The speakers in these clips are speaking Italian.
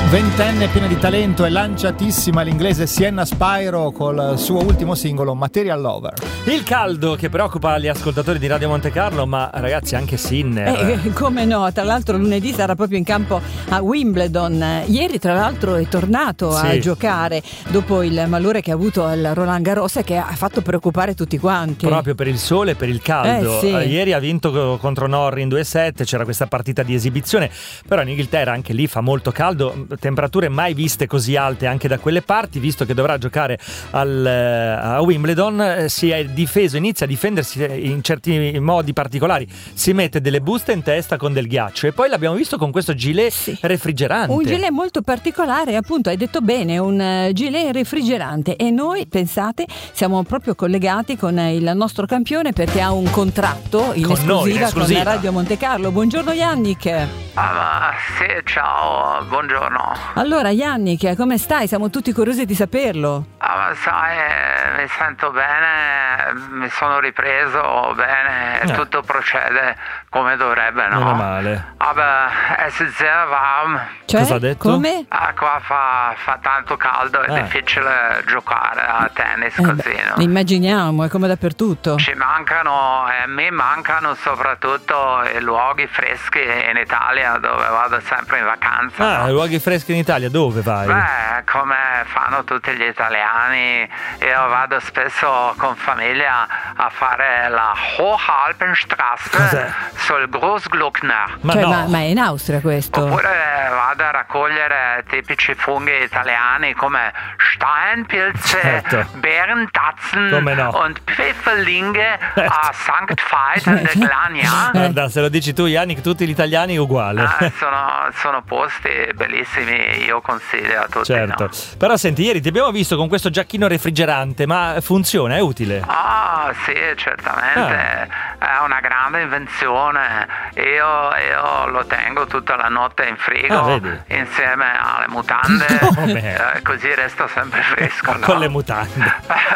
Ventenne piena di talento e lanciatissima l'inglese Sienna Spyro col suo ultimo singolo Material Lover. Il caldo che preoccupa gli ascoltatori di Radio Monte Carlo, ma ragazzi anche Sinner. Come no, tra l'altro lunedì sarà proprio in campo a Wimbledon. Ieri tra l'altro è tornato a giocare dopo il malore che ha avuto al Roland Garros e che ha fatto preoccupare tutti quanti. Proprio per il sole e per il caldo. Ieri ha vinto contro Norrie in 2-7, c'era questa partita di esibizione, però in Inghilterra anche lì fa molto caldo, temperature mai viste così alte anche da quelle parti. Visto che dovrà giocare a Wimbledon, si è difeso, inizia a difendersi in certi modi particolari, si mette delle buste in testa con del ghiaccio e poi l'abbiamo visto con questo gilet refrigerante, un gilet molto particolare, appunto hai detto bene, un gilet refrigerante, e noi pensate siamo proprio collegati con il nostro campione perché ha un contratto in esclusiva con la Radio Monte Carlo. Buongiorno Yannick. Sì, ciao, buongiorno. Allora Yannick, come stai? Siamo tutti curiosi di saperlo. Ma sai, mi sento bene, mi sono ripreso bene, tutto procede come dovrebbe, no? Meno male. Es ist sehr warm. Cioè, cosa ha detto? Come? Qua fa tanto caldo, è difficile giocare a tennis così, no? Immaginiamo, è come dappertutto. Mi mancano soprattutto i luoghi freschi in Italia dove vado sempre in vacanza. No? Luoghi freschi in Italia, dove vai? Come fanno tutti gli italiani, io vado spesso con famiglia a fare la Hochalpenstraße sul Großglockner. Ma è in Austria questo? Oppure vado a raccogliere tipici funghi italiani come Steinpilze, Bärentatzen und Pfifferlinge a St. Veit an der Glania. Guarda, se lo dici tu Yannick, tutti gli italiani uguale. Sono posti bellissimi, io consiglio a tutti. Certo, no? Però senti, ieri ti abbiamo visto con questo giacchino refrigerante, ma funziona, è utile? Sì, certamente, è una grande invenzione. Io lo tengo tutta la notte in frigo insieme alle mutande, così resto sempre fresco. No? Con le mutande.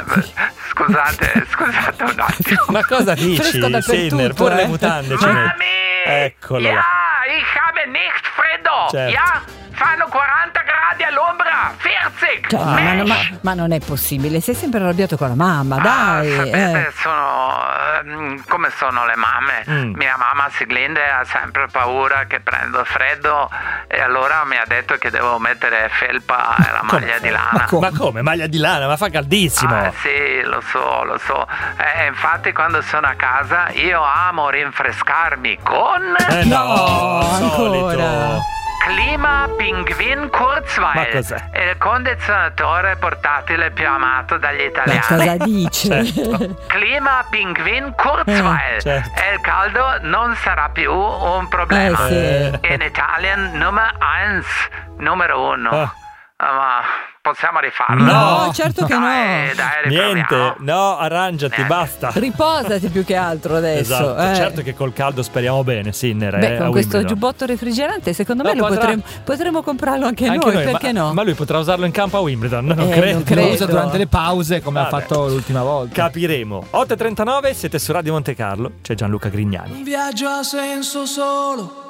Scusate un attimo. Ma cosa dici, Sinner? Pure le mutande ci metti. Eccolo là. Ich habe nicht freddo. Fanno 40 gradi all'ombra, 40. Ma non è possibile, sei sempre arrabbiato con la mamma, dai. Sapete, come sono le mamme. Mia mamma Siglinde ha sempre paura che prendo freddo e allora mi ha detto che devo mettere felpa e la maglia di lana. Ma come? Maglia di lana? Ma fa caldissimo. Sì, lo so. Infatti quando sono a casa io amo rinfrescarmi con... ancora. Klima Pinguin Kurzweil, il condizionatore portatile più amato dagli italiani. Ma cosa dice? Klima Pinguin Kurzweil, e il caldo non sarà più un problema. In Italien numero 1. Ma possiamo rifarlo? No, certo che no. Dai, niente, no, arrangiati, basta. Riposati più che altro adesso. Esatto, certo che col caldo speriamo bene, Sinner. Con questo giubbotto refrigerante secondo me potremmo comprarlo anche noi, perché no? Ma lui potrà usarlo in campo a Wimbledon, non credo. Lo usa durante le pause come ha fatto l'ultima volta. Capiremo. 8:39, siete su Radio Monte Carlo, c'è Gianluca Grignani. Un viaggio a senso solo